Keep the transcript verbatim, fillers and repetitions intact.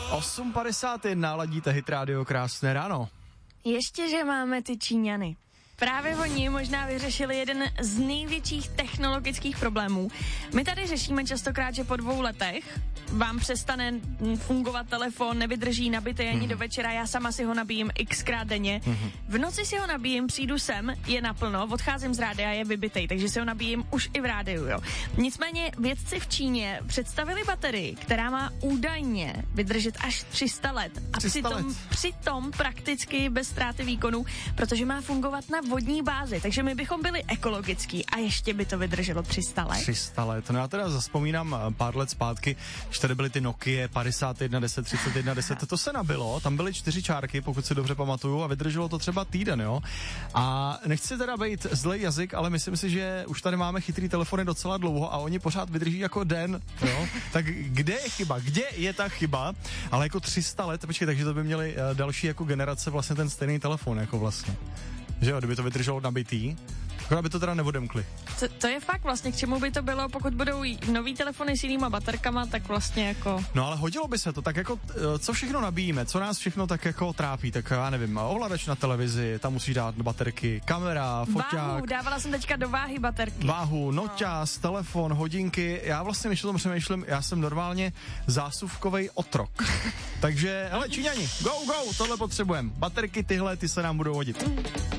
osm padesát jedna, ladíte Hit Radio, krásné ráno. Ještě, že máme ty Číňany. Právě oni možná vyřešili jeden z největších technologických problémů. My tady řešíme častokrát, že po dvou letech vám přestane fungovat telefon, nevydrží nabitý ani mm. do večera, já sama si ho nabíjím xkrát denně. Mm. V noci si ho nabíjím, přijdu sem, je naplno, odcházím z rádia, je vybitej, takže si ho nabíjím už i v rádiu, jo. Nicméně vědci v Číně představili baterii, která má údajně vydržet až tři sta let. A tři sta přitom, let. přitom prakticky bez ztráty výkonu, protože má fungovat na vodní bázi, takže my bychom byli ekologický a ještě by to vydrželo tři sta let. tři sta let, no já teda zaspomínám pár let zpátky, že tady byly ty Nokia padesát jedna deset, třicet jedna deset, to se nabilo, tam byly čtyři čárky, pokud si dobře pamatuju, a vydrželo to třeba týden, jo. A nechci teda být zlej jazyk, ale myslím si, že už tady máme chytrý telefony docela dlouho a oni pořád vydrží jako den, jo. Tak kde je chyba? Kde je ta chyba? Ale jako tři sta let, počkej, takže to by měli další jako generace vlastně ten stejný telefon, jako vlastně. Že jo, kdyby to vydrželo nabitý, akorát by to teda neodemkli. To, to je fakt vlastně, k čemu by to bylo, pokud budou nový telefony s jinýma baterkama, tak vlastně jako... No ale hodilo by se to, tak jako, co všechno nabíjíme, co nás všechno tak jako trápí, tak já nevím, ovladač na televizi, tam musí dát baterky, kamera, foťák. Váhu, dávala jsem teďka do váhy baterky. Váhu, noťaz, no. Telefon, hodinky, já vlastně, než o tom přemýšlím, já jsem normálně zásuvkovej otrok. Takže, hele, Číňani, go, go, tohle potřebujeme. Baterky tyhle, ty se nám budou hodit.